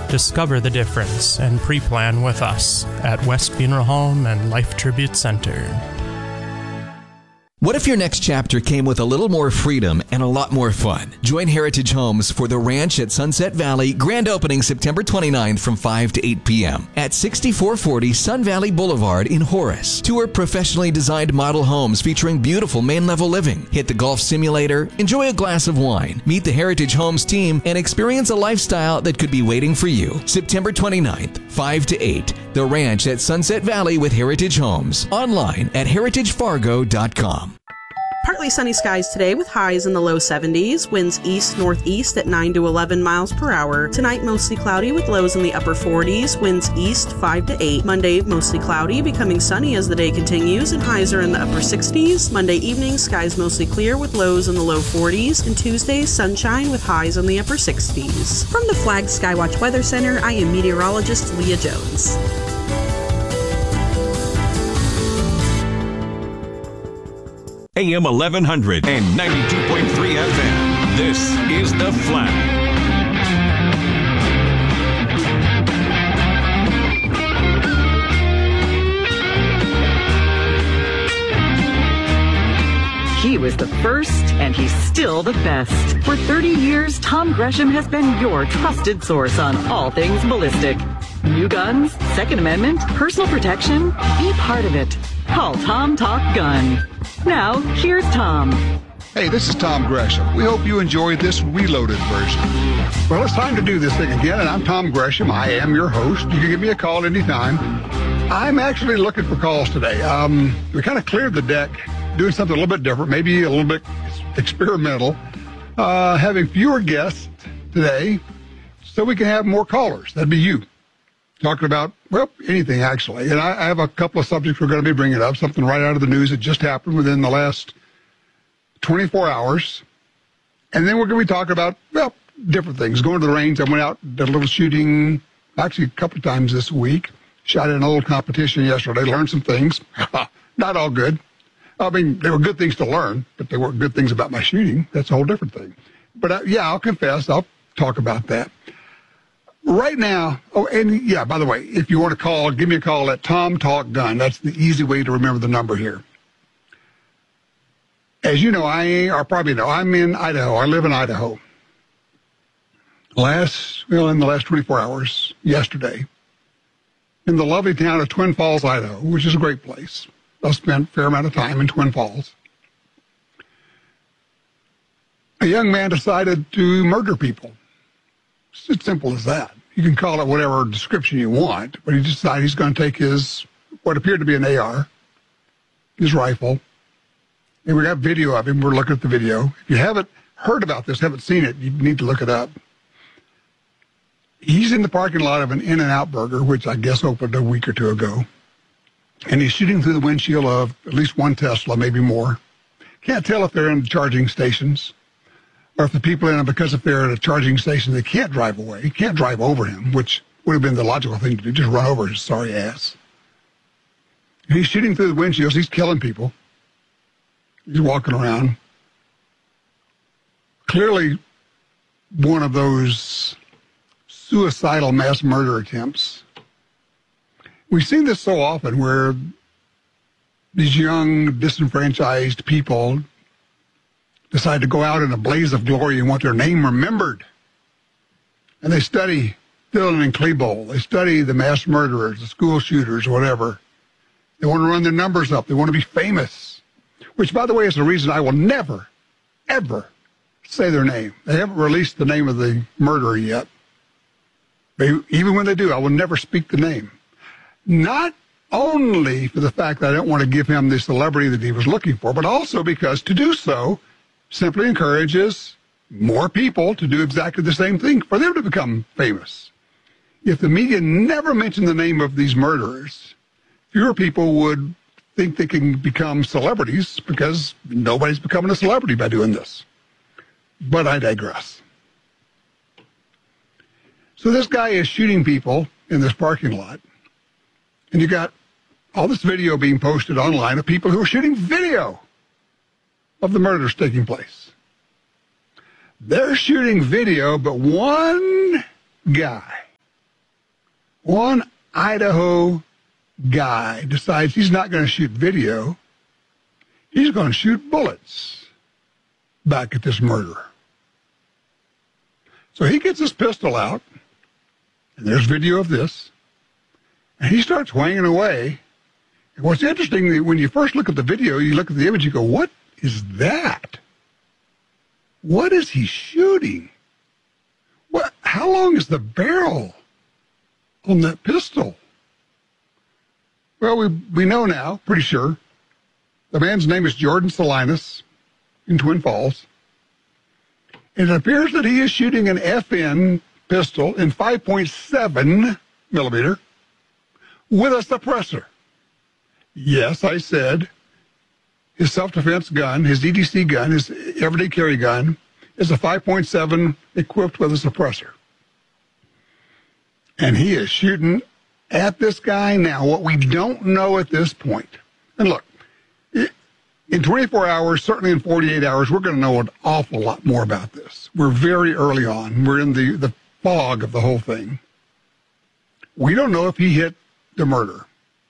Discover the difference and pre-plan with us at West Funeral Home and Life Tribute Center. What if your next chapter came with a little more freedom and a lot more fun? Join Heritage Homes for the Ranch at Sunset Valley, grand opening September 29th from 5 to 8 p.m. at 6440 Sun Valley Boulevard in Horace. Tour professionally designed model homes featuring beautiful main-level living. Hit the golf simulator, enjoy a glass of wine, meet the Heritage Homes team, and experience a lifestyle that could be waiting for you. September 29th, 5 to 8. The Ranch at Sunset Valley with Heritage Homes. Online at heritagefargo.com. Partly sunny skies today with highs in the low 70s. Winds east-northeast at 9 to 11 miles per hour. Tonight, mostly cloudy with lows in the upper 40s. Winds east 5 to 8. Monday, mostly cloudy, becoming sunny as the day continues, and highs are in the upper 60s. Monday evening, skies mostly clear with lows in the low 40s. And Tuesday, sunshine with highs in the upper 60s. From the Flag Skywatch Weather Center, I am meteorologist Leah Jones. AM 1100 and 92.3 FM. This is The Flag. He was the first, and he's still the best. For 30 years, Tom Gresham has been your trusted source on all things ballistic. New guns, Second Amendment, personal protection, be part of it. Call Tom Talk Gun. Now, here's Tom. Hey, this is Tom Gresham. We hope you enjoyed this reloaded version. Well, it's time to do this thing again, and I'm Tom Gresham. I am your host. You can give me a call anytime. I'm actually looking for calls today. We kind of cleared the deck, doing something a little bit different, maybe a little bit experimental, having fewer guests today so we can have more callers. That'd be you. Talking about, well, anything actually. And I have a couple of subjects we're going to be bringing up, something right out of the news that just happened within the last 24 hours. And then we're going to be talking about, well, different things. Going to the range. I went out, did a little shooting, actually a couple of times this week. Shot in a little competition yesterday, learned some things. Not all good. I mean, they were good things to learn, but they weren't good things about my shooting. That's a whole different thing. But yeah, I'll confess, I'll talk about that. Right now, oh, and yeah, by the way, if you want to call, give me a call at Tom Talk Gun. That's the easy way to remember the number here. As you know, probably know, I'm in Idaho. I live in Idaho. In the last 24 hours, yesterday, in the lovely town of Twin Falls, Idaho, which is a great place. I've spent a fair amount of time in Twin Falls. A young man decided to murder people. It's as simple as that. You can call it whatever description you want, but he decided he's going to take what appeared to be an AR, his rifle, and we got video of him. We're looking at the video. If you haven't heard about this, haven't seen it, you need to look it up. He's in the parking lot of an In-N-Out Burger, which I guess opened a week or two ago, and he's shooting through the windshield of at least one Tesla, maybe more. Can't tell if they're in the charging stations, or if the people in it, because if they're at a charging station, they can't drive away, can't drive over him, which would have been the logical thing to do, just run over his sorry ass. He's shooting through the windshields. He's killing people. He's walking around. Clearly one of those suicidal mass murder attempts. We've seen this so often where these young, disenfranchised people decide to go out in a blaze of glory and want their name remembered. And they study Dillon and Klebold. They study the mass murderers, the school shooters, whatever. They want to run their numbers up. They want to be famous, which, by the way, is the reason I will never, ever say their name. They haven't released the name of the murderer yet. Even when they do, I will never speak the name. Not only for the fact that I don't want to give him the celebrity that he was looking for, but also because to do so simply encourages more people to do exactly the same thing, for them to become famous. If the media never mentioned the name of these murderers, fewer people would think they can become celebrities, because nobody's becoming a celebrity by doing this. But I digress. So this guy is shooting people in this parking lot, and you got all this video being posted online of people who are shooting video of the murders taking place. They're shooting video, but one guy One Idaho guy decides he's not going to shoot video. He's going to shoot bullets back at this murderer. So he gets his pistol out, and there's video of this, and he starts whanging away. And what's interesting, when you first look at the video, you look at the image, you go, what is that? What is he shooting? How long is the barrel on that pistol? Well, we know now, pretty sure. The man's name is Jordan Salinas in Twin Falls. It appears that he is shooting an FN pistol in 5.7 millimeter with a suppressor. Yes, I said his self-defense gun, his EDC gun, his everyday carry gun, is a 5.7 equipped with a suppressor. And he is shooting at this guy now. What we don't know at this point, and look, in 24 hours, certainly in 48 hours, we're going to know an awful lot more about this. We're very early on. We're in the fog of the whole thing. We don't know if he hit the murderer.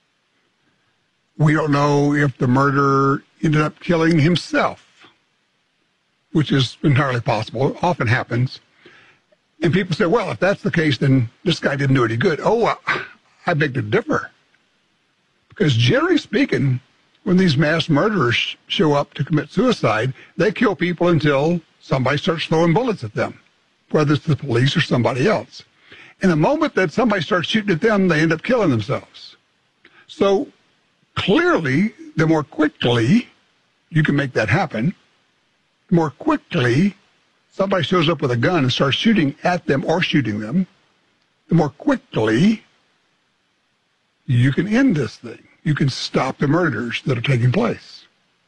We don't know if the murderer ended up killing himself, which is entirely possible. It often happens. And people say, well, if that's the case, then this guy didn't do any good. Oh, I beg to differ. Because generally speaking, when these mass murderers show up to commit suicide, they kill people until somebody starts throwing bullets at them, whether it's the police or somebody else. And the moment that somebody starts shooting at them, they end up killing themselves. So clearly, the more quickly you can make that happen, the more quickly somebody shows up with a gun and starts shooting at them or shooting them, the more quickly you can end this thing. You can stop the murders that are taking place.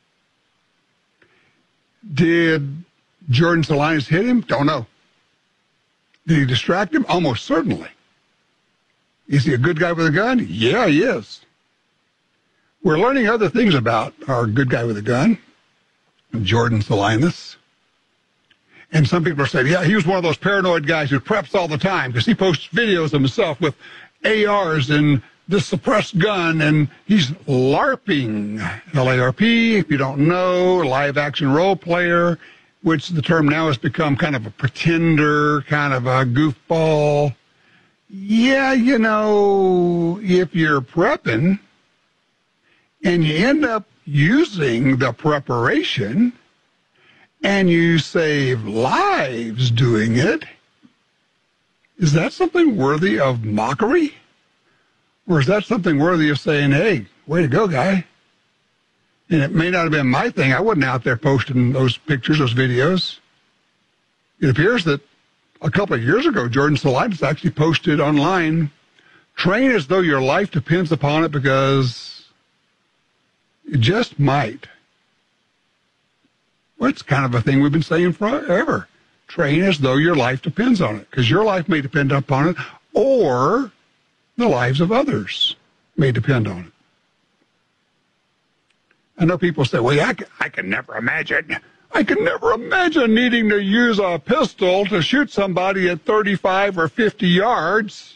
Did Jordan Salinas hit him? Don't know. Did he distract him? Almost certainly. Is he a good guy with a gun? Yeah, he is. We're learning other things about our good guy with a gun, Jordan Salinas. And some people are saying, yeah, he was one of those paranoid guys who preps all the time because he posts videos of himself with ARs and this suppressed gun, and he's LARPing. LARP, if you don't know, live action role player, which the term now has become kind of a pretender, kind of a goofball. Yeah, you know, if you're prepping and you end up using the preparation and you save lives doing it, is that something worthy of mockery? Or is that something worthy of saying, hey, way to go, guy? And it may not have been my thing. I wasn't out there posting those pictures, those videos. It appears that a couple of years ago, Jordan Salinas actually posted online, train as though your life depends upon it because it just might. Well, it's kind of a thing we've been saying forever. Train as though your life depends on it because your life may depend upon it, or the lives of others may depend on it. I know people say, well, I can never imagine. I can never imagine needing to use a pistol to shoot somebody at 35 or 50 yards.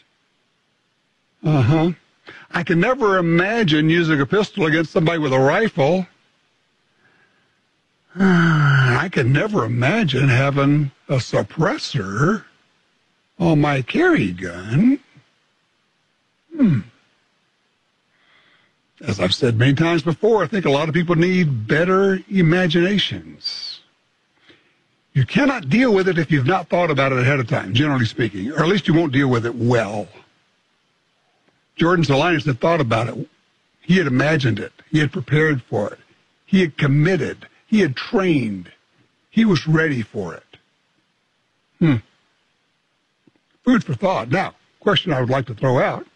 I can never imagine using a pistol against somebody with a rifle. I can never imagine having a suppressor on my carry gun. As I've said many times before, I think a lot of people need better imaginations. You cannot deal with it if you've not thought about it ahead of time, generally speaking, or at least you won't deal with it well. Jordan Salinas had thought about it. He had imagined it. He had prepared for it. He had committed. He had trained. He was ready for it. Food for thought. Now, question I would like to throw out.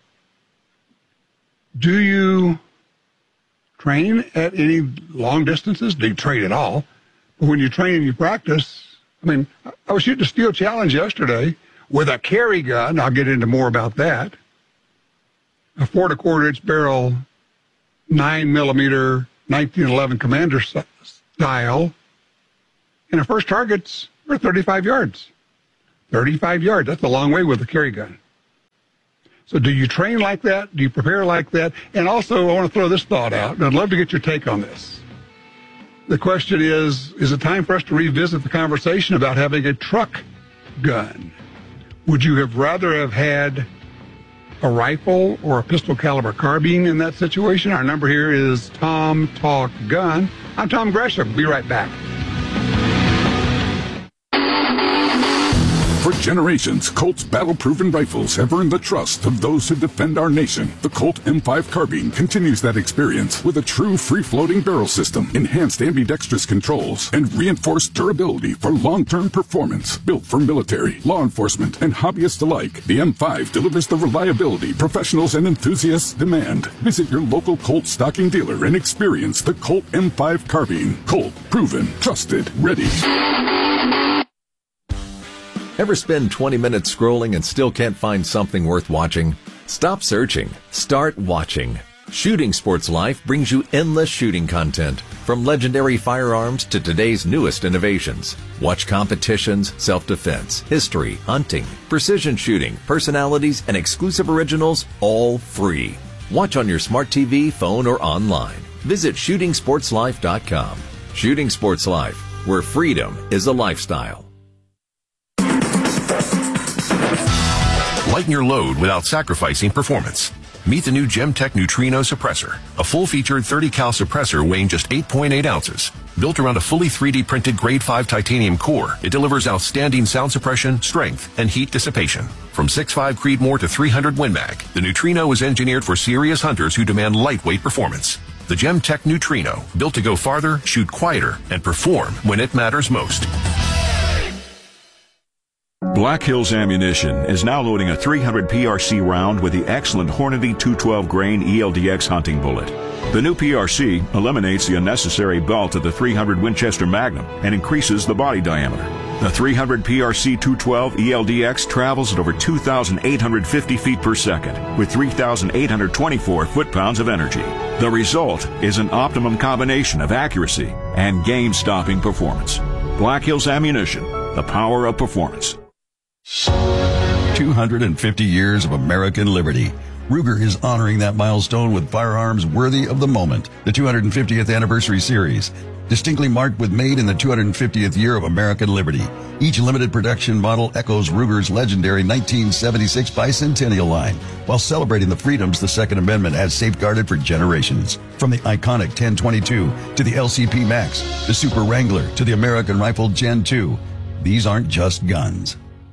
Do you train at any long distances? Do you train at all? But when you train and you practice, I mean, I was shooting a steel challenge yesterday with a carry gun. I'll get into more about that. A 4 1/4 inch barrel, 9 millimeter, 1911 Commander style. And our first targets were 35 yards. 35 yards. That's a long way with a carry gun. So do you train like that? Do you prepare like that? And also, I want to throw this thought out, and I'd love to get your take on this. The question is it time for us to revisit the conversation about having a truck gun? Would you have rather have had a rifle or a pistol caliber carbine in that situation? Our number here is Tom Talk Gun. I'm Tom Gresham. Be right back. For generations, Colt's battle-proven rifles have earned the trust of those who defend our nation. The Colt M5 carbine continues that experience with a true free-floating barrel system, enhanced ambidextrous controls, and reinforced durability for long-term performance. Built for military, law enforcement, and hobbyists alike, the M5 delivers the reliability professionals and enthusiasts demand. Visit your local Colt stocking dealer and experience the Colt M5 carbine. Colt, proven, trusted, ready. Ever spend 20 minutes scrolling and still can't find something worth watching? Stop searching. Start watching. Shooting Sports Life brings you endless shooting content, from legendary firearms to today's newest innovations. Watch competitions, self-defense, history, hunting, precision shooting, personalities, and exclusive originals, all free. Watch on your smart TV, phone, or online. Visit shootingsportslife.com. Shooting Sports Life, where freedom is a lifestyle. Lighten your load without sacrificing performance. Meet the new Gemtech Neutrino Suppressor, a full-featured 30-cal suppressor weighing just 8.8 ounces. Built around a fully 3D printed Grade 5 titanium core, it delivers outstanding sound suppression, strength, and heat dissipation. From 6.5 Creedmoor to 300 Win Mag, the Neutrino is engineered for serious hunters who demand lightweight performance. The Gemtech Neutrino, built to go farther, shoot quieter, and perform when it matters most. Black Hills Ammunition is now loading a 300 PRC round with the excellent Hornady 212 grain ELDX hunting bullet. The new PRC eliminates the unnecessary belt of the 300 Winchester Magnum and increases the body diameter. The 300 PRC 212 ELDX travels at over 2,850 feet per second with 3,824 foot-pounds of energy. The result is an optimum combination of accuracy and game-stopping performance. Black Hills Ammunition, the power of performance. 250 years of American liberty. Ruger is honoring that milestone with firearms worthy of the moment. The 250th Anniversary Series, distinctly marked with made in the 250th year of American liberty. Each limited production model echoes Ruger's legendary 1976 bicentennial line, while celebrating the freedoms the Second Amendment has safeguarded for generations. From the iconic 1022 to the LCP Max, the Super Wrangler to the American Rifle Gen 2. These aren't just guns.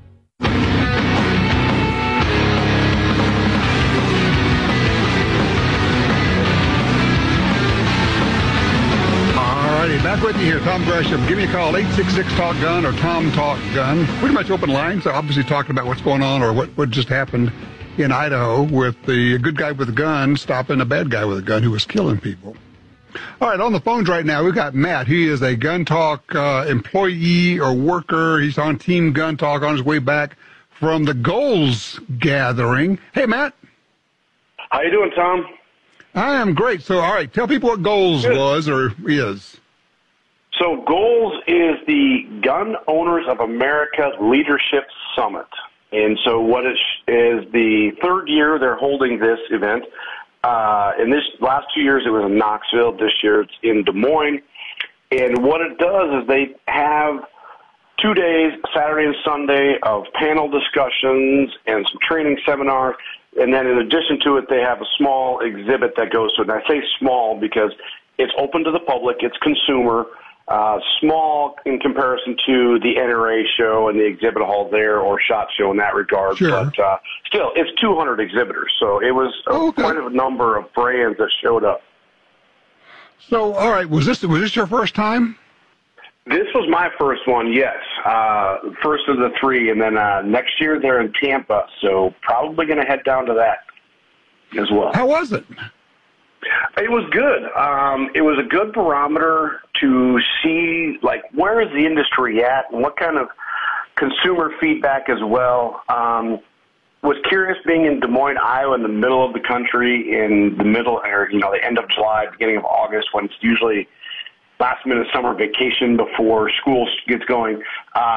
Back with you here, Tom Gresham. Give me a call, 866-TALK-GUN or Tom Talk Gun. Pretty much open lines. So obviously talking about what's going on or what just happened in Idaho with the good guy with a gun stopping a bad guy with a gun who was killing people. All right, on the phones right now, we've got Matt. He is a Gun Talk employee or worker. He's on Team Gun Talk on his way back from the Goals gathering. Hey, Matt. How you doing, Tom? I am great. So, all right, tell people what Goals was or is. So Goals is the Gun Owners of America Leadership Summit. And so what is the third year they're holding this event. In this last 2 years, it was in Knoxville. This year, it's in Des Moines. And what it does is they have 2 days, Saturday and Sunday, of panel discussions and some training seminars. And then in addition to it, they have a small exhibit that goes to it. And I say small because it's open to the public. It's consumer. Small in comparison to the NRA show and the exhibit hall there or SHOT Show in that regard. Sure. But still, it's 200 exhibitors. So it was quite a number of brands that showed up. So, all right, was this your first time? This was my first one, yes. First of the three. And then next year they're in Tampa. So probably going to head down to that as well. How was it? It was good. It was a good barometer to see, like, where is the industry at and what kind of consumer feedback as well. Was curious being in Des Moines, Iowa, in the middle of the country, in the middle, or, the end of July, beginning of August, when it's usually last-minute summer vacation before school gets going.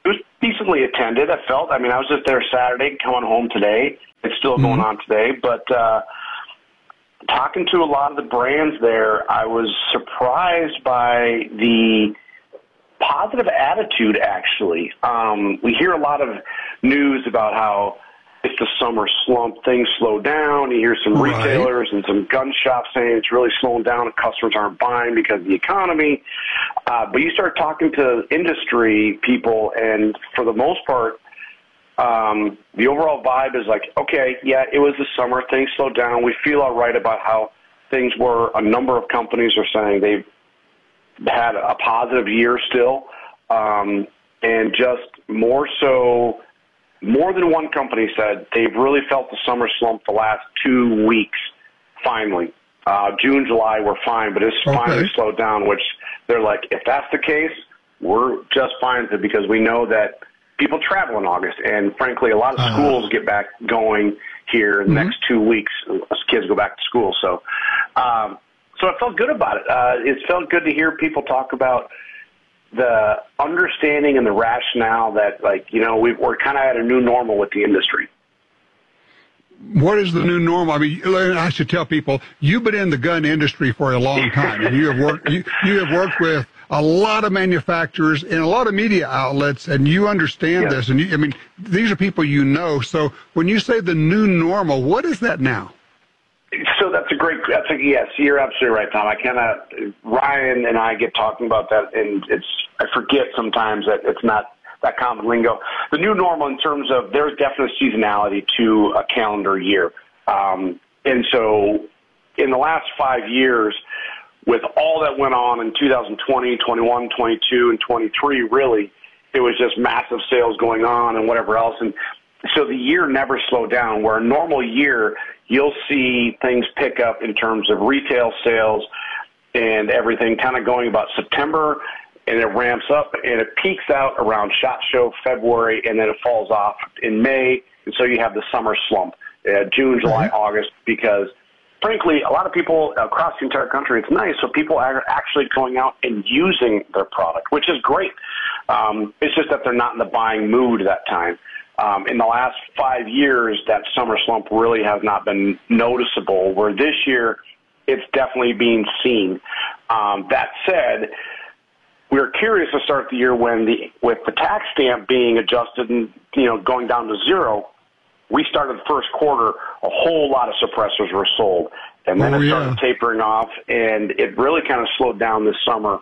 was decently attended, I felt. I mean, I was just there Saturday, coming home today. It's still going on today. But talking to a lot of the brands there, I was surprised by the positive attitude, actually. We hear a lot of news about how it's the summer slump, things slow down. You hear some retailers and some gun shops saying it's really slowing down and customers aren't buying because of the economy. But you start talking to industry people, and for the most part, the overall vibe is like, okay, yeah, it was the summer. Things slowed down. We feel all right about how things were. A number of companies are saying they've had a positive year still, and just more so, more than one company said they've really felt the summer slump the last 2 weeks, finally. June, July were fine, but it's finally slowed down, which they're like, if that's the case, we're just fine with it because we know that people travel in August, and frankly, a lot of schools get back going here in the next 2 weeks as kids go back to school. So it felt good about it. It felt good to hear people talk about the understanding and the rationale that, like, you know, we're kind of at a new normal with the industry. What is the new normal? I mean, I should tell people, you've been in the gun industry for a long time, and you have worked with a lot of manufacturers and a lot of media outlets, and you understand this. And I mean, these are people you know. So when you say the new normal, what is that now? So yes, you're absolutely right, Tom. Ryan and I get talking about that, and I forget sometimes that it's not that common lingo. The new normal in terms of there's definite seasonality to a calendar year. And so in the last 5 years, with all that went on in 2020, 21, 22, and 23, really, it was just massive sales going on and whatever else. And so the year never slowed down, where a normal year, you'll see things pick up in terms of retail sales and everything kind of going about September, and it ramps up and it peaks out around SHOT Show February, and then it falls off in May. And so you have the summer slump, June, July, August, because frankly, a lot of people across the entire country, it's nice. So people are actually going out and using their product, which is great. It's just that they're not in the buying mood that time. In the last 5 years, that summer slump really has not been noticeable, where this year it's definitely being seen. That said, we were curious to start the year with the tax stamp being adjusted and, you know, going down to zero. We started the first quarter, a whole lot of suppressors were sold, and then it started tapering off, and it really kind of slowed down this summer.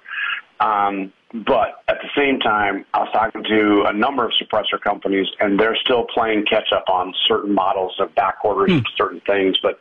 But at the same time, I was talking to a number of suppressor companies, and they're still playing catch-up on certain models of back orders of certain things. But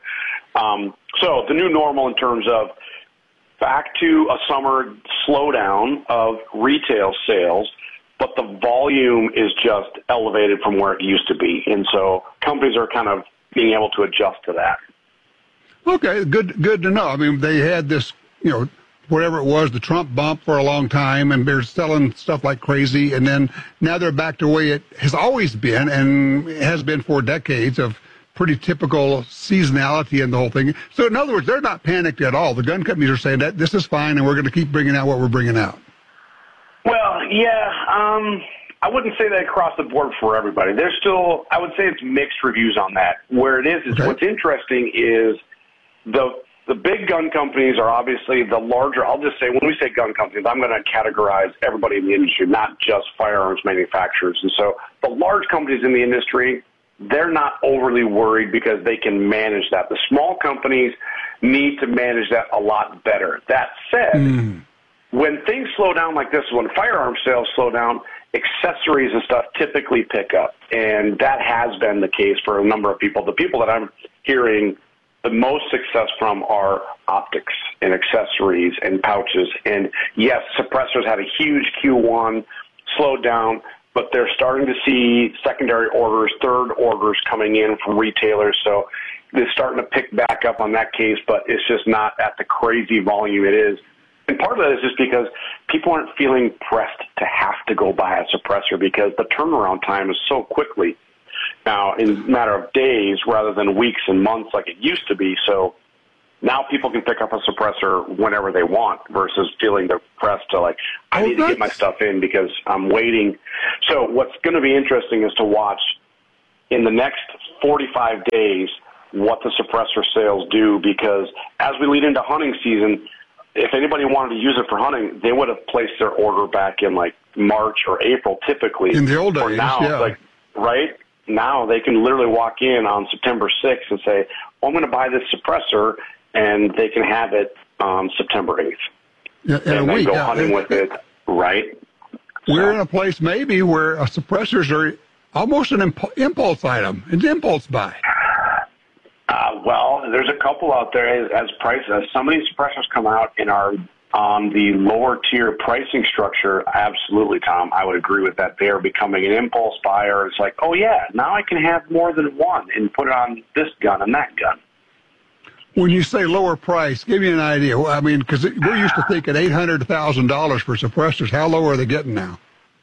so the new normal in terms of back to a summer slowdown of retail sales, but the volume is just elevated from where it used to be. And so companies are kind of being able to adjust to that. Okay, good to know. I mean, they had this, you know, whatever it was, the Trump bump for a long time, and they're selling stuff like crazy, and then now they're back to the way it has always been and has been for decades of pretty typical seasonality in the whole thing. So in other words, they're not panicked at all. The gun companies are saying that this is fine and we're going to keep bringing out what we're bringing out. Well, yeah, I wouldn't say that across the board for everybody. There's still, I would say it's mixed reviews on that. Where it is what's interesting is the big gun companies are obviously the larger. I'll just say, when we say gun companies, I'm going to categorize everybody in the industry, not just firearms manufacturers. And so the large companies in the industry, they're not overly worried because they can manage that. The small companies need to manage that a lot better. That said, when things slow down like this, when firearm sales slow down, accessories and stuff typically pick up. And that has been the case for a number of people. The people that I'm hearing the most success from are optics and accessories and pouches. And yes, suppressors had a huge Q1, slowed down, but they're starting to see secondary orders, third orders coming in from retailers. So they're starting to pick back up on that case, but it's just not at the crazy volume it is. And part of that is just because people aren't feeling pressed to have to go buy a suppressor because the turnaround time is so quickly now in a matter of days rather than weeks and months like it used to be. So Now people can pick up a suppressor whenever they want versus feeling the press to like, I need to get my stuff in because I'm waiting. So what's going to be interesting is to watch in the next 45 days what the suppressor sales do, because as we lead into hunting season, if anybody wanted to use it for hunting, they would have placed their order back in like March or April typically. In the old days, now, yeah. like, right? Now they can literally walk in on September 6th and say, oh, I'm going to buy this suppressor, and they can have it on September 8th. Yeah, and then go hunting with it, right? We're in a place maybe where suppressors are almost an impulse item, an impulse buy. Well, there's a couple out there as prices. Some of these suppressors come out and are on the lower tier pricing structure. Absolutely, Tom. I would agree with that. They are becoming an impulse buyer. It's like, oh, yeah, now I can have more than one and put it on this gun and that gun. When you say lower price, give me an idea. I mean, because we're used to thinking $800,000 for suppressors. How low are they getting now?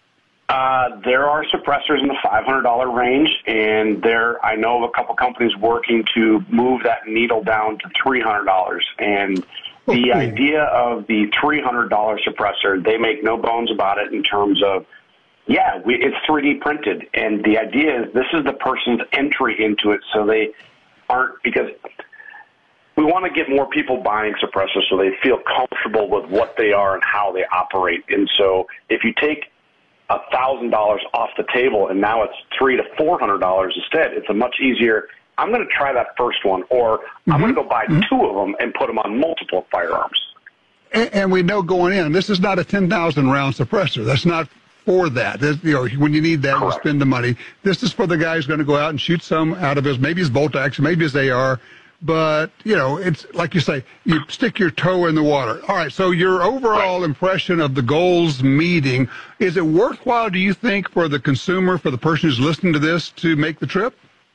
There are suppressors in the $500 range, and I know of a couple companies working to move that needle down to $300. And the idea of the $300 suppressor, they make no bones about it in terms of, it's 3D printed. And the idea is this is the person's entry into it, so they aren't, because we want to get more people buying suppressors so they feel comfortable with what they are and how they operate. And so if you take $1,000 off the table and now it's $300 to $400 instead, it's a much easier, I'm going to try that first one, or I'm going to go buy two of them and put them on multiple firearms. And we know going in, this is not a 10,000 round suppressor. That's not for that. When you need that, Correct. you spend the money. This is for the guy who's going to go out and shoot some out of maybe his bolt action, maybe his AR. But, it's like you say, you stick your toe in the water. All right, so your overall impression of the goals meeting, is it worthwhile, do you think, for the consumer, for the person who's listening to this, to make the trip?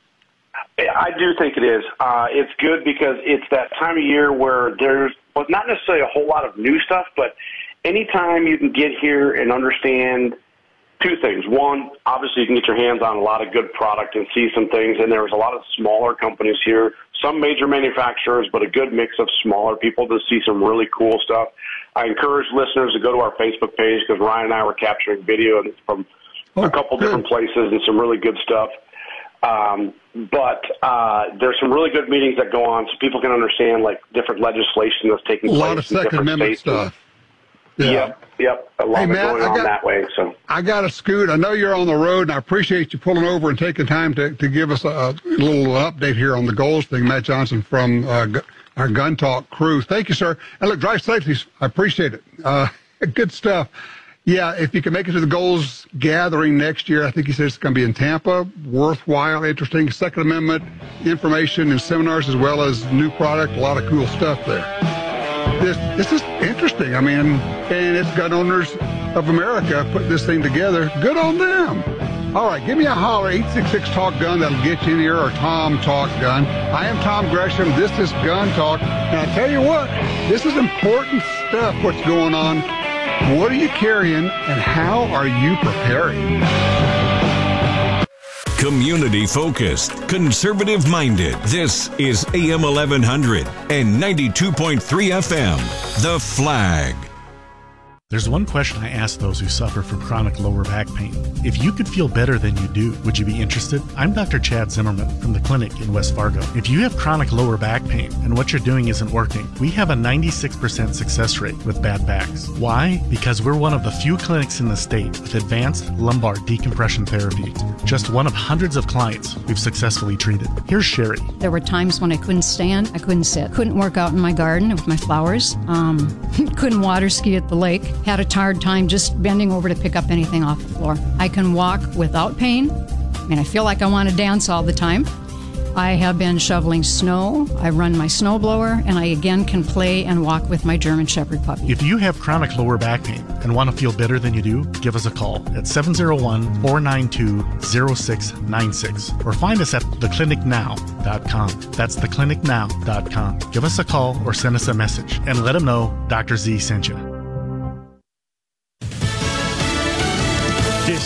I do think it is. It's good because it's that time of year where there's not necessarily a whole lot of new stuff, but anytime you can get here and understand two things. One, obviously you can get your hands on a lot of good product and see some things, and there's a lot of smaller companies here, some major manufacturers, but a good mix of smaller people to see some really cool stuff. I encourage listeners to go to our Facebook page because Ryan and I were capturing video from a couple different places and some really good stuff. But there's some really good meetings that go on so people can understand like different legislation that's taking place. A lot of Second Amendment stuff. Yeah. Yep. A lot of it going on that way. So I got to scoot. I know you're on the road, and I appreciate you pulling over and taking time to give us a little update here on the goals thing. Matt Johnson from our Gun Talk crew. Thank you, sir. And look, drive safely. I appreciate it. Good stuff. Yeah, if you can make it to the goals gathering next year, I think he says it's going to be in Tampa. Worthwhile, interesting. Second Amendment information and seminars as well as new product. A lot of cool stuff there. This is interesting. I mean, and it's Gun Owners of America put this thing together. Good on them. All right, give me a holler, 866-TALK-GUN. That'll get you in here, or Tom Talk Gun. I am Tom Gresham. This is Gun Talk. And I tell you what, this is important stuff, what's going on. What are you carrying, and how are you preparing? Community-focused, conservative-minded. This is AM 1100 and 92.3 FM, The Flag. There's one question I ask those who suffer from chronic lower back pain. If you could feel better than you do, would you be interested? I'm Dr. Chad Zimmerman from the clinic in West Fargo. If you have chronic lower back pain and what you're doing isn't working, we have a 96% success rate with bad backs. Why? Because we're one of the few clinics in the state with advanced lumbar decompression therapy. Just one of hundreds of clients we've successfully treated. Here's Sherry. There were times when I couldn't stand, I couldn't sit, couldn't work out in my garden with my flowers, couldn't water ski at the lake. Had a hard time just bending over to pick up anything off the floor. I can walk without pain. I mean, I feel like I want to dance all the time. I have been shoveling snow. I run my snowblower, and I again can play and walk with my German Shepherd puppy. If you have chronic lower back pain and want to feel better than you do, give us a call at 701-492-0696 or find us at theclinicnow.com. That's theclinicnow.com. Give us a call or send us a message and let them know Dr. Z sent you. This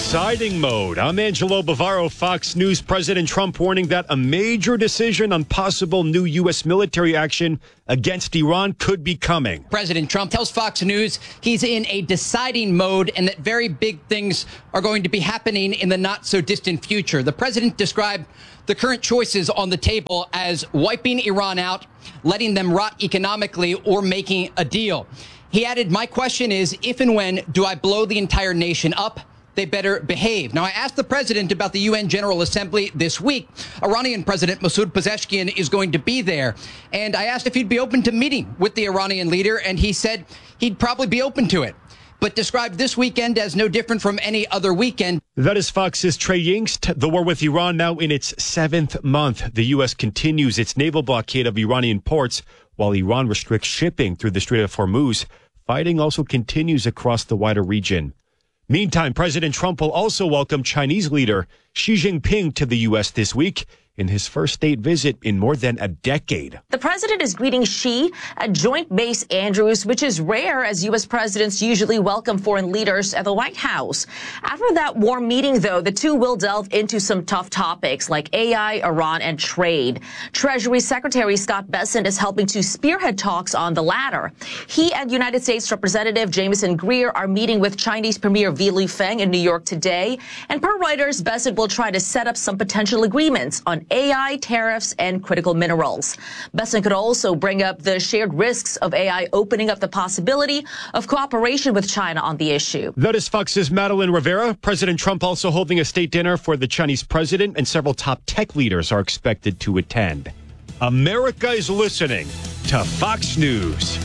deciding mode. I'm Angelo Bavaro, Fox News. President Trump warning that a major decision on possible new U.S. military action against Iran could be coming. President Trump tells Fox News he's in a deciding mode and that very big things are going to be happening in the not so distant future. The president described the current choices on the table as wiping Iran out, letting them rot economically, or making a deal. He added, my question is, if and when do I blow the entire nation up? They better behave. Now, I asked the president about the UN General Assembly this week. Iranian President Masoud Pezeshkian is going to be there. And I asked if he'd be open to meeting with the Iranian leader, and he said he'd probably be open to it, but described this weekend as no different from any other weekend. That is Fox's Trey Yingst. The war with Iran now in its 7th month. The U.S. continues its naval blockade of Iranian ports, while Iran restricts shipping through the Strait of Hormuz. Fighting also continues across the wider region. Meantime, President Trump will also welcome Chinese leader Xi Jinping to the U.S. this week in his first state visit in more than a decade. The president is greeting Xi at Joint Base Andrews, which is rare as U.S. presidents usually welcome foreign leaders at the White House. After that warm meeting, though, the two will delve into some tough topics like AI, Iran, and trade. Treasury Secretary Scott Bessent is helping to spearhead talks on the latter. He and United States Representative Jameson Greer are meeting with Chinese Premier Li Lifeng in New York today. And per Reuters, Bessent will try to set up some potential agreements on AI, tariffs, and critical minerals. Bessent could also bring up the shared risks of AI opening up the possibility of cooperation with China on the issue. That is Fox's Madeline Rivera. President Trump also holding a state dinner for the Chinese president, and several top tech leaders are expected to attend. America is listening to Fox News.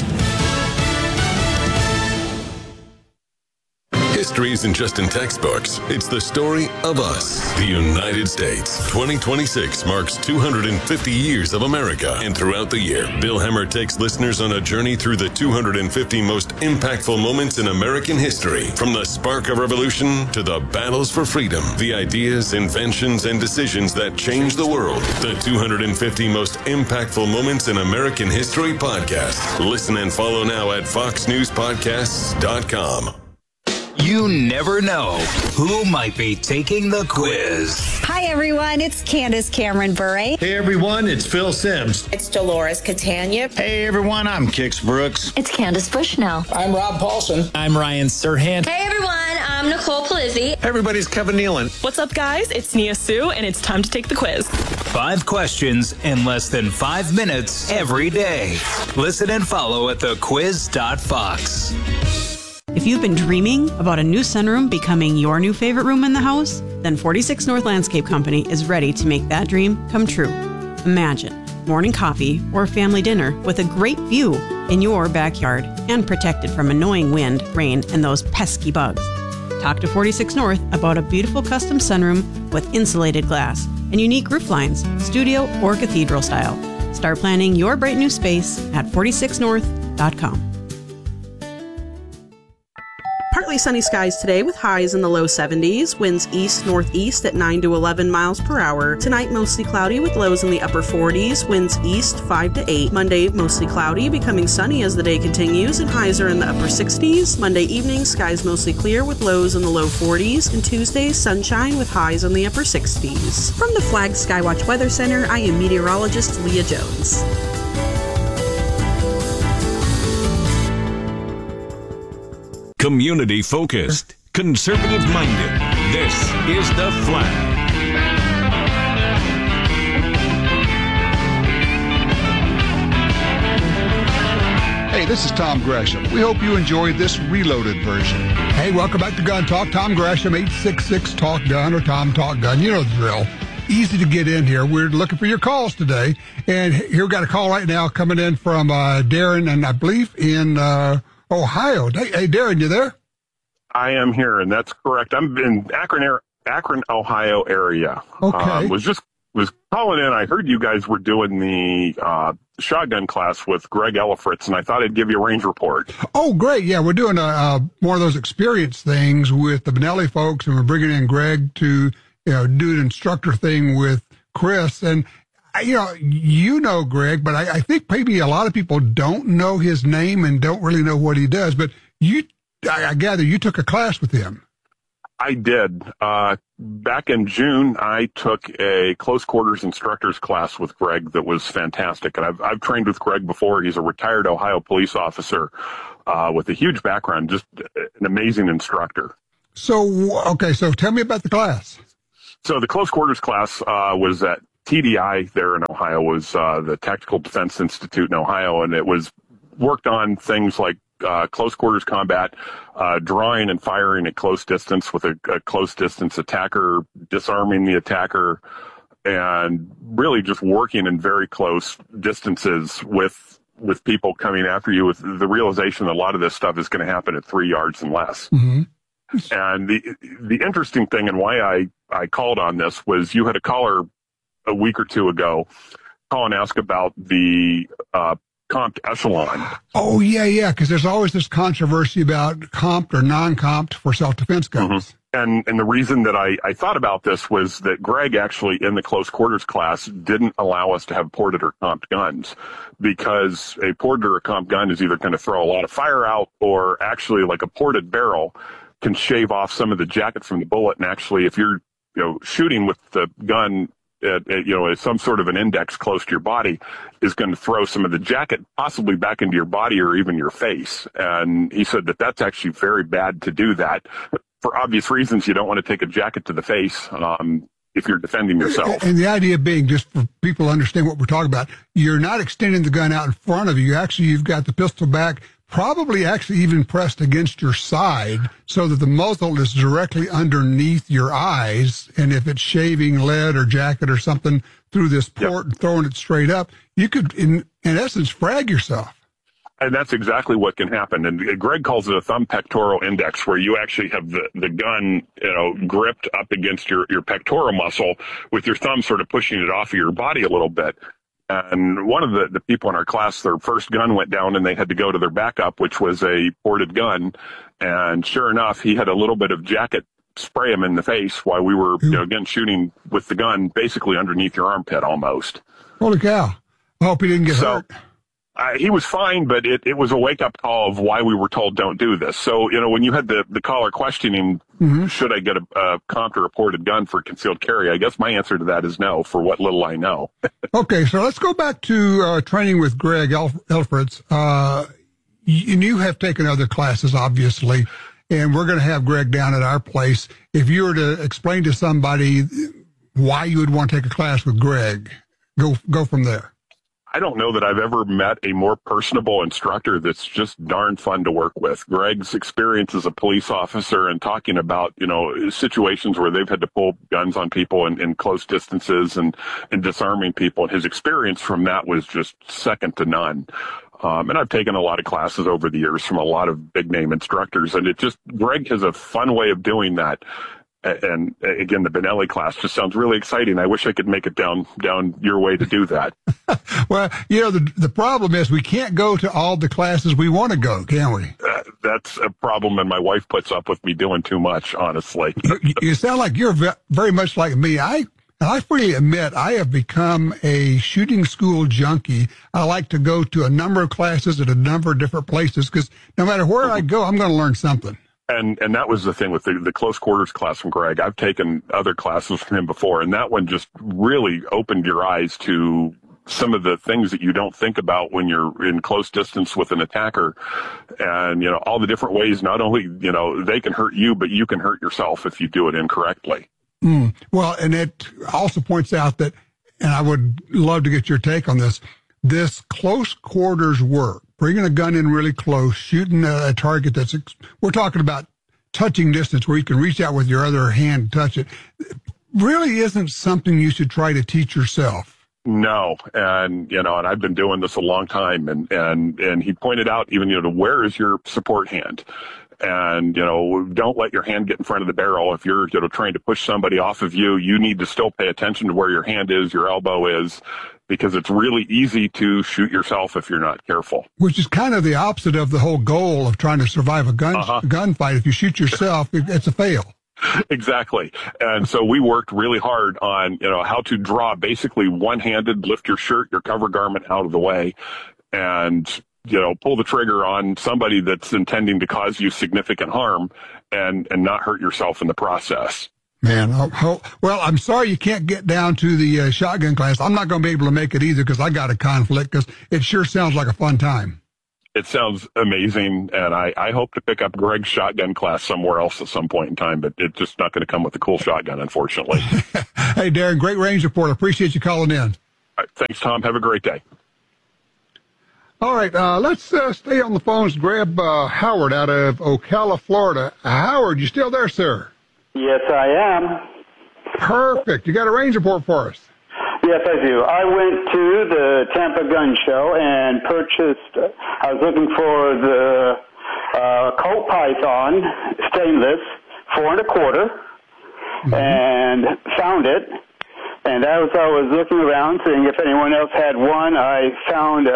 History isn't just in textbooks. It's the story of us, the United States. 2026 marks 250 years of America. And throughout the year, Bill Hemmer takes listeners on a journey through the 250 most impactful moments in American history. From the spark of revolution to the battles for freedom, the ideas, inventions, and decisions that changed the world. The 250 most impactful moments in American history podcast. Listen and follow now at foxnewspodcasts.com. You never know who might be taking the quiz. Hi, everyone. It's Candace Cameron Bure. Hey, everyone. It's Phil Sims. It's Dolores Catania. Hey, everyone. I'm Kix Brooks. It's Candace Bushnell. I'm Rob Paulson. I'm Ryan Serhant. Hey, everyone. I'm Nicole Palizzi. Hey, everybody's Kevin Nealon. What's up, guys? It's Nia Sue, and it's time to take the quiz. 5 questions in less than 5 minutes every day. Listen and follow at thequiz.fox. If you've been dreaming about a new sunroom becoming your new favorite room in the house, then 46 North Landscape Company is ready to make that dream come true. Imagine morning coffee or family dinner with a great view in your backyard and protected from annoying wind, rain, and those pesky bugs. Talk to 46 North about a beautiful custom sunroom with insulated glass and unique roof lines, studio or cathedral style. Start planning your bright new space at 46north.com. Partly sunny skies today with highs in the low 70s. Winds east-northeast at 9 to 11 miles per hour. Tonight, mostly cloudy with lows in the upper 40s. Winds east 5 to 8. Monday, mostly cloudy, becoming sunny as the day continues, and highs are in the upper 60s. Monday evening, skies mostly clear with lows in the low 40s. And Tuesday, sunshine with highs in the upper 60s. From the Flag Skywatch Weather Center, I am meteorologist Leah Jones. Community focused, conservative minded. This is The Flag. Hey, this is Tom Gresham. We hope you enjoyed this reloaded version. Hey, welcome back to Gun Talk. Tom Gresham, 866-TALK-GUN or Tom Talk Gun. You know the drill. Easy to get in here. We're looking for your calls today. And here we got a call right now coming in from Darren, and I believe in Ohio. Hey, Darren, you there? I am here, and that's correct. I'm in Akron, Ohio area. Okay. Was calling in. I heard you guys were doing the shotgun class with Greg Ellifritz, and I thought I'd give you a range report. Oh, great. Yeah, we're doing one of those experience things with the Benelli folks, and we're bringing in Greg to do an instructor thing with Chris. And you know Greg, but I think maybe a lot of people don't know his name and don't really know what he does. But I gather you took a class with him. I did. Back in June, I took a close quarters instructor's class with Greg that was fantastic. And I've trained with Greg before. He's a retired Ohio police officer with a huge background, just an amazing instructor. So, okay, so tell me about the class. So the close quarters class was at TDI there in Ohio, was the Tactical Defense Institute in Ohio, and it was worked on things like close quarters combat, drawing and firing at close distance with a close distance attacker, disarming the attacker, and really just working in very close distances with people coming after you, with the realization that a lot of this stuff is going to happen at 3 yards and less. Mm-hmm. And the interesting thing and why I called on this was you had a caller a week or two ago call and ask about the comped echelon. Oh, yeah, because there's always this controversy about comped or non-comped for self-defense guns. Mm-hmm. And the reason that I thought about this was that Greg actually in the close quarters class didn't allow us to have ported or comped guns, because a ported or a comped gun is either going to throw a lot of fire out, or actually like a ported barrel can shave off some of the jacket from the bullet. And actually, if you're shooting with the gun at some sort of an index close to your body, is going to throw some of the jacket possibly back into your body or even your face. And he said that that's actually very bad to do that. For obvious reasons, you don't want to take a jacket to the face if you're defending yourself. And the idea being, just for people to understand what we're talking about, you're not extending the gun out in front of you. Actually, you've got the pistol back, probably actually even pressed against your side, so that the muzzle is directly underneath your eyes. And if it's shaving lead or jacket or something through this port and throwing it straight up, you could, in essence, frag yourself. And that's exactly what can happen. And Greg calls it a thumb pectoral index, where you actually have the gun, gripped up against your pectoral muscle, with your thumb sort of pushing it off of your body a little bit. And one of the people in our class, their first gun went down and they had to go to their backup, which was a ported gun. And sure enough, he had a little bit of jacket spray him in the face while we were, again, shooting with the gun basically underneath your armpit almost. Holy cow. I hope he didn't get hurt. He was fine, but it was a wake-up call of why we were told don't do this. So, when you had the caller questioning, should I get a comped or a ported gun for concealed carry, I guess my answer to that is no, for what little I know. Okay, so let's go back to training with Greg Elfritz. You have taken other classes, obviously, and we're going to have Greg down at our place. If you were to explain to somebody why you would want to take a class with Greg, go from there. I don't know that I've ever met a more personable instructor that's just darn fun to work with. Greg's experience as a police officer and talking about, situations where they've had to pull guns on people in close distances and disarming people. And his experience from that was just second to none. And I've taken a lot of classes over the years from a lot of big name instructors. And Greg has a fun way of doing that. And again, the Benelli class just sounds really exciting. I wish I could make it down your way to do that. Well, the problem is we can't go to all the classes we want to go, can we? That's a problem, and my wife puts up with me doing too much, honestly. You sound like you're very much like me. I freely admit I have become a shooting school junkie. I like to go to a number of classes at a number of different places, because no matter where I go, I'm going to learn something. And that was the thing with the close quarters class from Greg. I've taken other classes from him before, and that one just really opened your eyes to some of the things that you don't think about when you're in close distance with an attacker. And, all the different ways, not only, they can hurt you, but you can hurt yourself if you do it incorrectly. Well, and it also points out that, and I would love to get your take on this close quarters work, bringing a gun in really close, shooting a target we're talking about touching distance where you can reach out with your other hand and touch it, really isn't something you should try to teach yourself. No. And, and I've been doing this a long time. And he pointed out even, where is your support hand? And, don't let your hand get in front of the barrel. If you're, trying to push somebody off of you, you need to still pay attention to where your hand is, your elbow is, because it's really easy to shoot yourself if you're not careful. Which is kind of the opposite of the whole goal of trying to survive a gunfight. If you shoot yourself, it's a fail. Exactly. And so we worked really hard on, how to draw basically one-handed, lift your shirt, your cover garment out of the way, and pull the trigger on somebody that's intending to cause you significant harm and not hurt yourself in the process. Man, well, I'm sorry you can't get down to the shotgun class. I'm not going to be able to make it either because I got a conflict, because it sure sounds like a fun time. It sounds amazing, and I hope to pick up Greg's shotgun class somewhere else at some point in time, but it's just not going to come with a cool shotgun, unfortunately. Hey, Darren, great range report. Appreciate you calling in. All right, thanks, Tom. Have a great day. All right, let's stay on the phones. Grab Howard out of Ocala, Florida. Howard, you still there, sir? Yes, I am. Perfect. You got a range report for us? Yes, I do. I went to the Tampa Gun Show and purchased, I was looking for the Colt Python stainless 4 1/4 and found it. And as I was looking around, seeing if anyone else had one, I found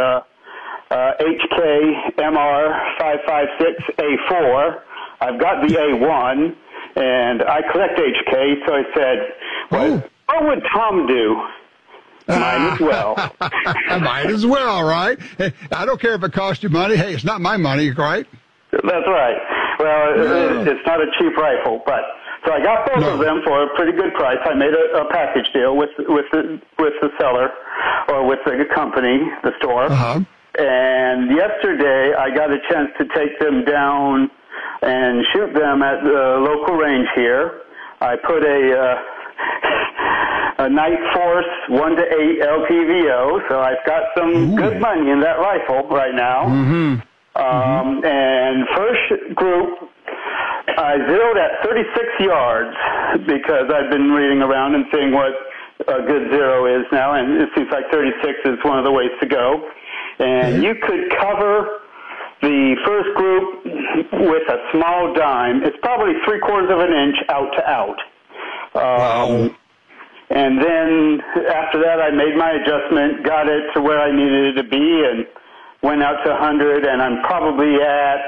HK MR 556A4. I've got the A1, and I collect HK, so I said, what would Tom do? Mine as well. Might as well, right? Hey, I don't care if it costs you money. Hey, it's not my money, right? That's right. Well, it's not a cheap rifle, but so I got both of them for a pretty good price. I made a package deal with the seller or with the company, the store. And yesterday I got a chance to take them down and shoot them at the local range here. I put a Night Force 1-8 LTVO, so I've got some good money in that rifle right now. And first group, I zeroed at 36 yards because I've been reading around and seeing what a good zero is now, and it seems like 36 is one of the ways to go. And you could cover the first group with a small dime. It's probably 3/4 of an inch out to out. And then after that, I made my adjustment, got it to where I needed it to be, and went out to 100, and I'm probably at,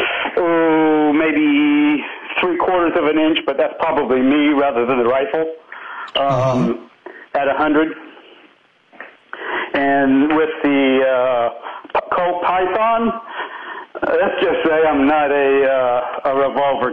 maybe 3/4 of an inch, but that's probably me rather than the rifle, at 100. And with the Colt Python, let's just say I'm not a revolver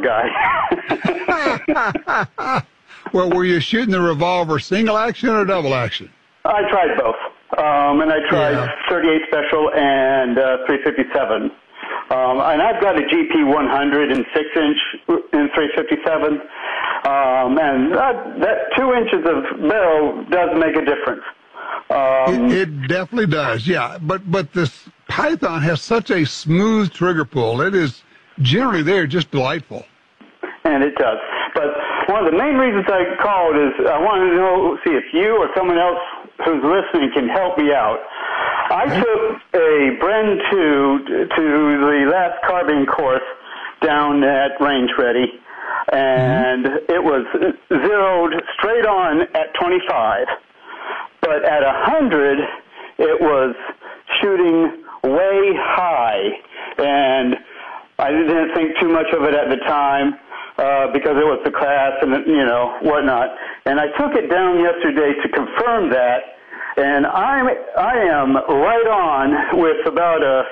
guy. Well, were you shooting the revolver single action or double action? I tried both. And I tried 38 Special and 357. And I've got a GP 100 and 6-inch in 357. And that 2 inches of barrel does make a difference. It definitely does, yeah. But this Python has such a smooth trigger pull. It is generally just delightful. And it does. But one of the main reasons I called is I wanted to see if you or someone else who's listening can help me out. I took a Bren 2 to the last carbine course down at Range Ready, and it was zeroed straight on at 25. But at 100, it was shooting way high, and I didn't think too much of it at the time because it was the class and, whatnot. And I took it down yesterday to confirm that, and I am right on with about a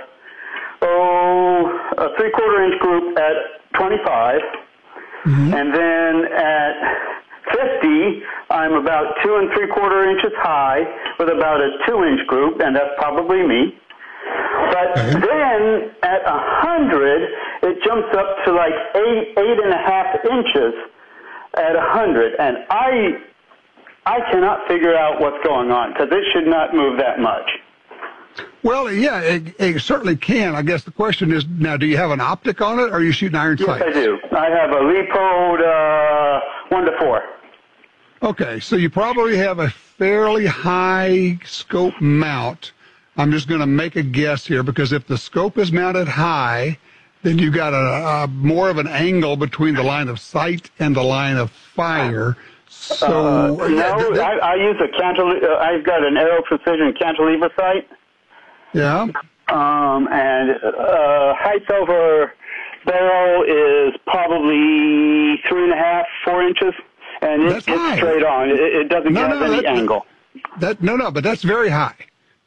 3/4 inch group at 25, and then at 50, I'm about 2 3/4 inches high with about a 2-inch group, and that's probably me. But then at 100, it jumps up to like 8.5 inches at 100, and I cannot figure out what's going on because it should not move that much. Well, yeah, it certainly can. I guess the question is now: do you have an optic on it, or are you shooting iron sights? Yes, I do. I have a Leopold 1-4. Okay, so you probably have a fairly high scope mount. I'm just going to make a guess here because if the scope is mounted high, then you've got a more of an angle between the line of sight and the line of fire. So I use a cantilever. I've got an Aero Precision cantilever sight. Yeah. And height over barrel is probably 3.5, 4 inches, and it's straight on. It doesn't have any angle. But that's very high.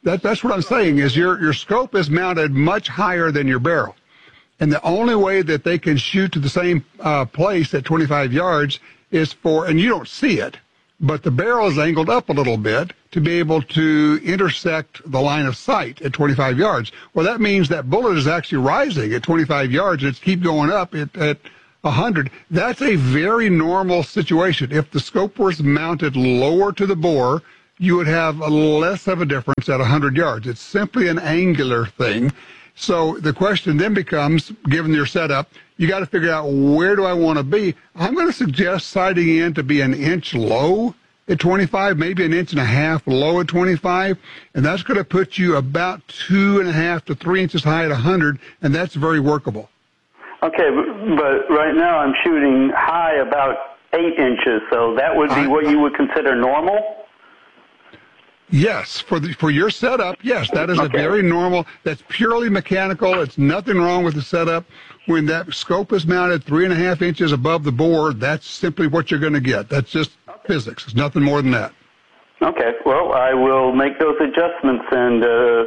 That's what I'm saying is your scope is mounted much higher than your barrel. And the only way that they can shoot to the same place at 25 yards is and you don't see it, but the barrel is angled up a little bit to be able to intersect the line of sight at 25 yards. Well, that means that bullet is actually rising at 25 yards and it's keep going up at 100. That's a very normal situation. If the scope was mounted lower to the bore, you would have less of a difference at 100 yards. It's simply an angular thing. So the question then becomes, given your setup, you got to figure out where do I want to be. I'm going to suggest sighting in to be an inch low at 25, maybe an inch and a half low at 25, and that's going to put you about 2.5 to 3 inches high at 100, and that's very workable. Okay, but right now I'm shooting high about 8 inches, so that would be what you would consider normal? Yes, for your setup, yes, that is a very normal. That's purely mechanical. It's nothing wrong with the setup. When that scope is mounted 3.5 inches above the bore, that's simply what you're going to get. That's just physics. It's nothing more than that. Okay, well, I will make those adjustments, and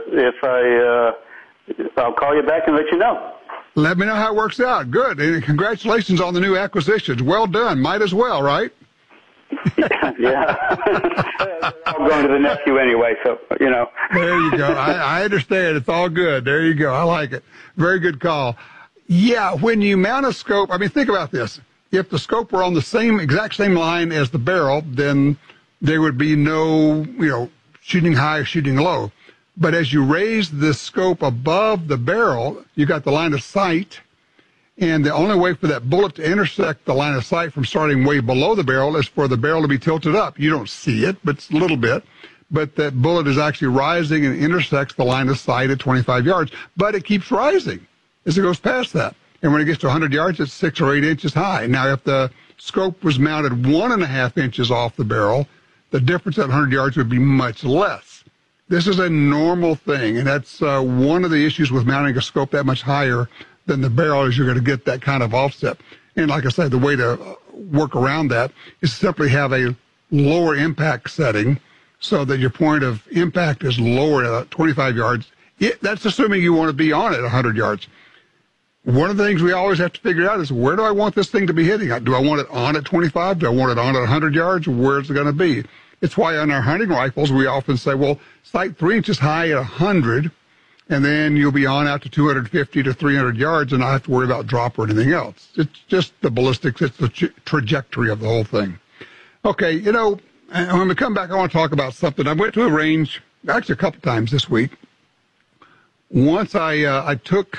I'll call you back and let you know. Let me know how it works out. Good, and congratulations on the new acquisitions. Well done. Might as well, right? Yeah. I'm going to the nephew anyway, so, you know. There you go. I understand. It's all good. There you go. I like it. Very good call. Yeah, when you mount a scope, I mean, think about this. If the scope were on the exact same line as the barrel, then there would be no, shooting high or shooting low. But as you raise the scope above the barrel, you got the line of sight. And the only way for that bullet to intersect the line of sight from starting way below the barrel is for the barrel to be tilted up. You don't see it, but it's a little bit. But that bullet is actually rising and intersects the line of sight at 25 yards. But it keeps rising as it goes past that. And when it gets to 100 yards, it's 6 or 8 inches high. Now, if the scope was mounted 1.5 inches off the barrel, the difference at 100 yards would be much less. This is a normal thing, and that's one of the issues with mounting a scope that much higher than the barrel is you're going to get that kind of offset. And like I said, the way to work around that is simply have a lower impact setting so that your point of impact is lower at 25 yards. That's assuming you want to be on it 100 yards. One of the things we always have to figure out is where do I want this thing to be hitting? Do I want it on at 25? Do I want it on at 100 yards? Where's it going to be? It's why on our hunting rifles, we often say, well, sight 3 inches high at 100, and then you'll be on out to 250 to 300 yards and not have to worry about drop or anything else. It's just the ballistics. It's the trajectory of the whole thing. Okay, when we come back, I want to talk about something. I went to a range, actually a couple times this week. Once I took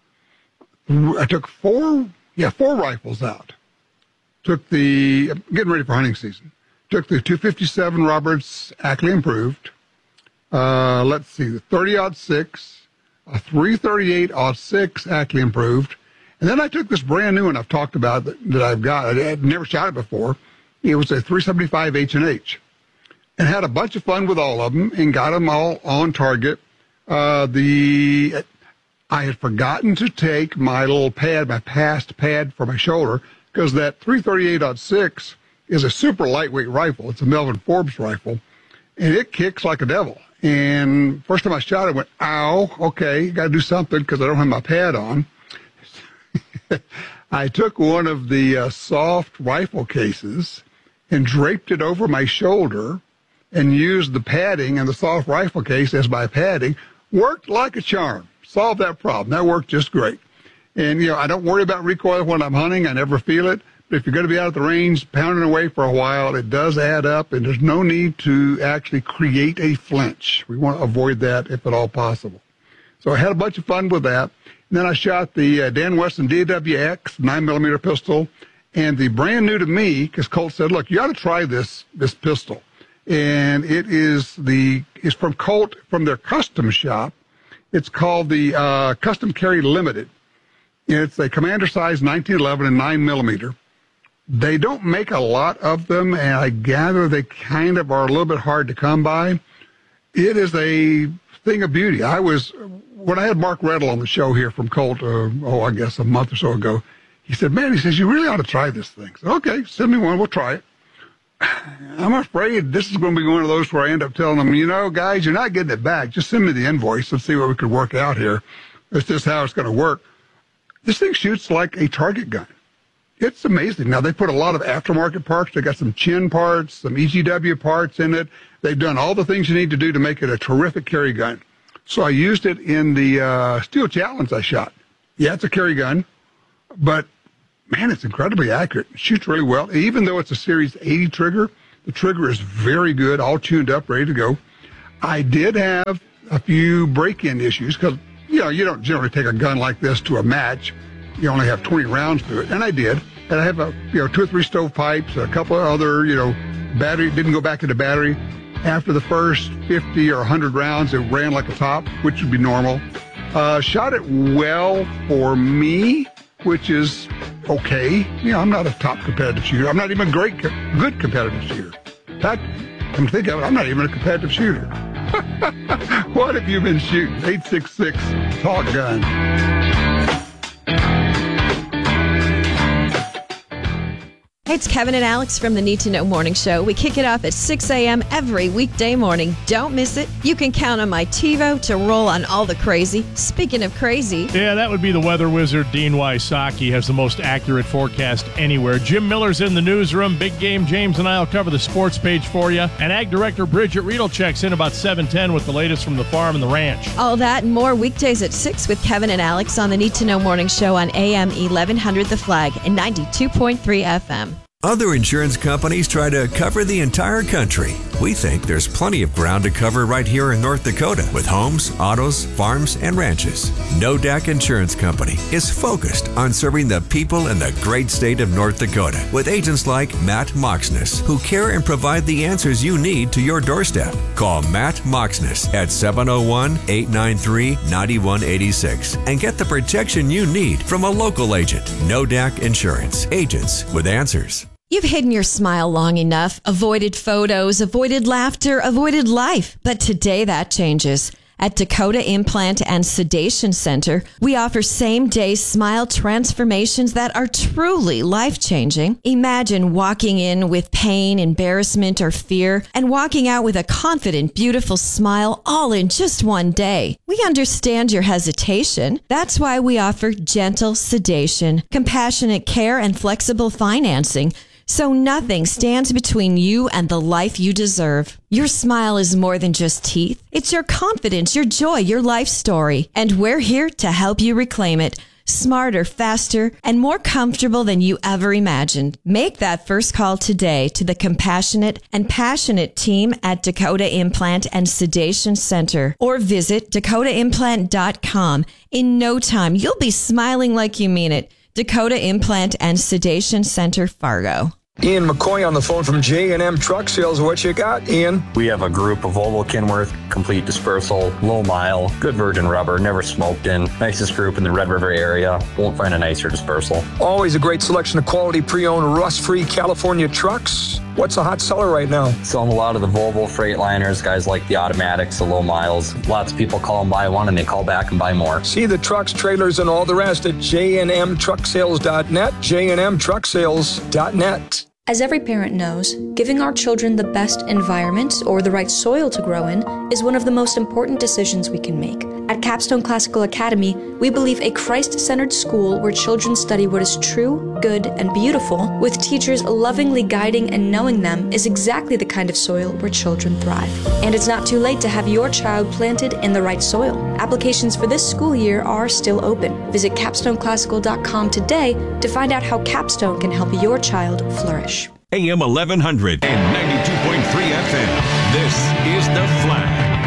4 rifles out. Getting ready for hunting season. Took the 257 Roberts Ackley Improved. Let's see, the 30-06, a 338-06 Ackley Improved. And then I took this brand new one I've talked about that I've got. I had never shot it before. It was a 375 H&H. And had a bunch of fun with all of them and got them all on target. I had forgotten to take my little pad, my past pad for my shoulder, because that 338-06 is a super lightweight rifle. It's a Melvin Forbes rifle, and it kicks like a devil. And first time I shot it, I went, ow, okay, got to do something because I don't have my pad on. I took one of the soft rifle cases and draped it over my shoulder and used the padding and the soft rifle case as my padding. Worked like a charm. Solved that problem. That worked just great. And, I don't worry about recoil when I'm hunting. I never feel it. But if you're going to be out at the range pounding away for a while, it does add up, and there's no need to actually create a flinch. We want to avoid that if at all possible. So I had a bunch of fun with that. And then I shot the Dan Wesson DWX 9mm pistol, and the brand new to me, because Colt said, look, you ought to try this pistol. And it's from Colt, from their custom shop. It's called the Custom Carry Limited. It's a commander size 1911 and 9mm. They don't make a lot of them, and I gather they kind of are a little bit hard to come by. It is a thing of beauty. When I had Mark Reddle on the show here from Colt, I guess a month or so ago, he said, man, you really ought to try this thing. I said, okay, send me one, we'll try it. I'm afraid this is going to be one of those where I end up telling them, guys, you're not getting it back. Just send me the invoice. Let's see what we could work out here. That's just how it's going to work. This thing shoots like a target gun. It's amazing. Now, they put a lot of aftermarket parts. They got some chin parts, some EGW parts in it. They've done all the things you need to do to make it a terrific carry gun. So I used it in the Steel Challenge I shot. Yeah, it's a carry gun, but, man, it's incredibly accurate. It shoots really well. Even though it's a Series 80 trigger, the trigger is very good, all tuned up, ready to go. I did have a few break-in issues because, you don't generally take a gun like this to a match. You only have 20 rounds to it, and I did. And I have 2 or 3 stovepipes, a couple of other, battery, didn't go back into battery. After the first 50 or 100 rounds, it ran like a top, which would be normal. Shot it well for me, which is okay. I'm not a top competitive shooter. I'm not even a good competitive shooter. In fact, come to think of it, I'm not even a competitive shooter. What have you been shooting? 866 Talk Gun. Hey, it's Kevin and Alex from the Need to Know Morning Show. We kick it off at 6 a.m. every weekday morning. Don't miss it. You can count on my TiVo to roll on all the crazy. Speaking of crazy. Yeah, that would be the weather wizard, Dean Wysocki, has the most accurate forecast anywhere. Jim Miller's in the newsroom. Big Game James and I will cover the sports page for you. And Ag Director Bridget Riedel checks in about 7:10 with the latest from the farm and the ranch. All that and more weekdays at 6 with Kevin and Alex on the Need to Know Morning Show on AM 1100 The Flag and 92.3 FM. Other insurance companies try to cover the entire country. We think there's plenty of ground to cover right here in North Dakota with homes, autos, farms, and ranches. NODAC Insurance Company is focused on serving the people in the great state of North Dakota with agents like Matt Moxness, who care and provide the answers you need to your doorstep. Call Matt Moxness at 701-893-9186 and get the protection you need from a local agent. NODAC Insurance, agents with answers. You've hidden your smile long enough, avoided photos, avoided laughter, avoided life. But today that changes. At Dakota Implant and Sedation Center, we offer same-day smile transformations that are truly life-changing. Imagine walking in with pain, embarrassment, or fear, and walking out with a confident, beautiful smile all in just one day. We understand your hesitation. That's why we offer gentle sedation, compassionate care, and flexible financing. So nothing stands between you and the life you deserve. Your smile is more than just teeth. It's your confidence, your joy, your life story. And we're here to help you reclaim it. Smarter, faster, and more comfortable than you ever imagined. Make that first call today to the compassionate and passionate team at Dakota Implant and Sedation Center or visit dakotaimplant.com. In no time, you'll be smiling like you mean it. Dakota Implant and Sedation Center, Fargo. Ian McCoy on the phone from J&M Truck Sales. What you got, Ian? We have a group of Volvo Kenworth, complete dispersal, low mile, good virgin rubber, never smoked in. Nicest group in the Red River area. Won't find a nicer dispersal. Always a great selection of quality pre-owned, rust-free California trucks. What's a hot seller right now? Selling a lot of the Volvo Freightliners, guys like the automatics, the low miles. Lots of people call and buy one and they call back and buy more. See the trucks, trailers, and all the rest at jnmtrucksales.net, jnmtrucksales.net. As every parent knows, giving our children the best environment or the right soil to grow in is one of the most important decisions we can make. At Capstone Classical Academy, we believe a Christ-centered school where children study what is true, good, and beautiful, with teachers lovingly guiding and knowing them, is exactly the kind of soil where children thrive. And it's not too late to have your child planted in the right soil. Applications for this school year are still open. Visit capstoneclassical.com today to find out how Capstone can help your child flourish. AM 1100 and 92.3 FM. This is The Flag.